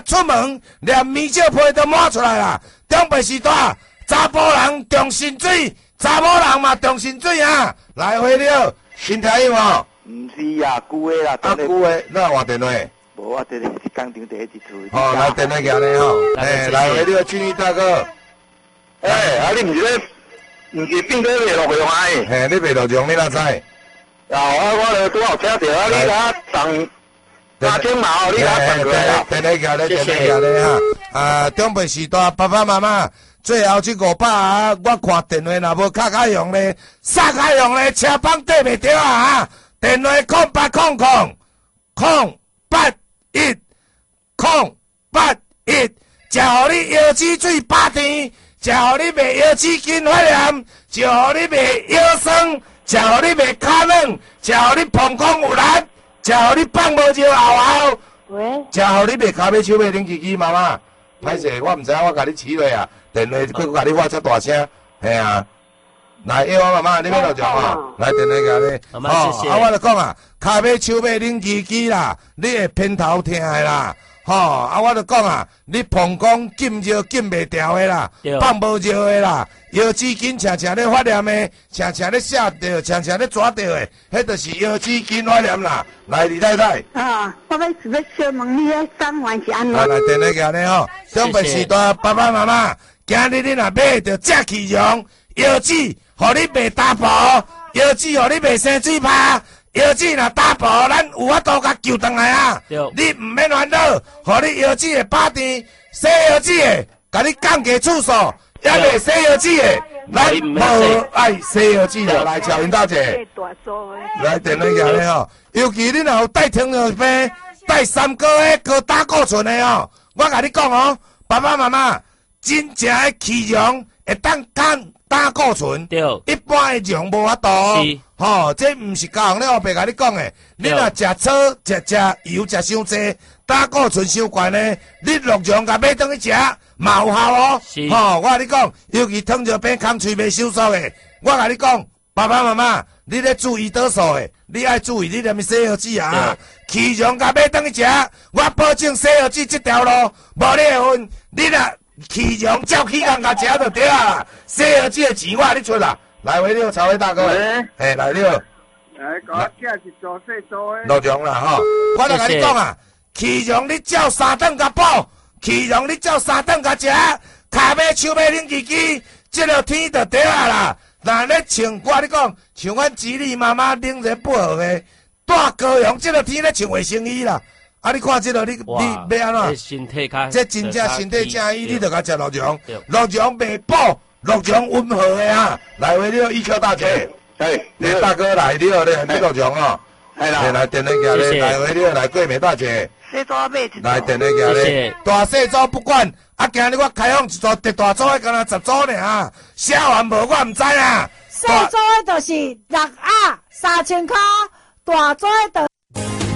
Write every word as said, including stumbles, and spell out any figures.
出门连面罩皮都抹出来啦。中北时代查甫人重薪水，查某人嘛重薪水啊。来回了，新听有无？ 唔是啊，旧的啦。 啊，旧的，那换电话。 无，我这里是工厂第一处。 哦，来电话行咧吼。哎，来回了，俊义大哥。 哎，啊，你唔是咧？唔是变做卖落去吗？ 嘿，你卖落用你哪知？ 啊，我我咧拄好听到啊，你甲送八千毛，你甲送过来啦。 电话行咧，电话行咧哈。啊，中北时代爸爸妈妈，最后这五百啊，我看电话若无卡卡用咧，撒卡用咧，车帮对袂着啊！电话空八空空空八一空八一，叫互你腰子水八天。叫互你卖腰子筋发炎，叫互你卖腰酸，叫互你卖骹软，叫互你膀胱有力，叫互你放无尿后后， 喂， 叫互你卖骹尾手尾零叽叽妈妈，歹势，我毋知影我甲你起落啊，电话佫甲你发遮大声，嘿啊，来，叶我妈妈，你要落讲啊，来电话甲你， 妈妈谢谢。 啊，我就讲啊，骹尾手尾零叽叽啦，你会偏头痛的啦。吼、哦，啊，我就讲啊，你膀胱禁热禁袂调的啦，放无热的啦，腰子筋常常咧发炎的，常常咧下着，常常咧抓着的，迄就是腰子筋发炎啦。来，李太太。 啊，我要是要小问你诶，送完是安怎？ 来来，电话行咧吼，中北时代爸爸妈妈，今日你若买着正气容腰子，互你卖大婆，腰子互你卖生水泡。腰子若打破，咱有法度甲救回来啊！你唔免烦恼，互你腰子会把电，洗腰子的，甲你降低次数，也袂洗腰子的，咱无爱洗腰子的，来乔云大姐，来电话行咧吼。尤其你若有带糖尿病、带三高的、高胆固醇的哦，我甲你讲哦，爸爸妈妈真正的气容会当降胆固醇， 对， 一般的量无法度。吼、哦，这毋是教人咧后白甲你讲诶。你若食草、食食油、食伤济，胆固醇伤悬咧，你陆上甲买转去食，嘛有效哦。吼、哦，我甲你讲，尤其糖尿病、空喙袂收缩诶，我甲你讲，爸爸妈妈，你咧注意多数诶，你爱注意你连咪洗腰子啊，气容甲买转去食，我保证洗腰子这条路无你会分，你若气容照气人甲食就对啊，洗腰子诶钱我你出啦。来回了，曹伟大哥，哎，来了， 来，我这是做细做诶。 陆强啦，吼，我来甲你讲啊，气容你照三顿甲补，气容你照三顿甲食，骹尾手尾冷叽叽，这落天就对啊啦。那咧穿，我你讲，像阮子女妈妈冷热不好诶，大高阳这落天咧穿卫生衣啦。啊，你看这落你你要安怎？ 身体较， 这真正身体正义，你着甲食陆强，陆强袂补。陆强温和的啊，来回了一丘大姐， 哎， 你大哥来了咧，你陆强哦， 系啦， 来电话行咧，来回了来桂美大姐， 细组买一来电话行咧，大细组不管，啊，今日我开放一组特大组的，敢若十组尔，写完无我唔知啊。 细组的就是六啊三千块，大组的就。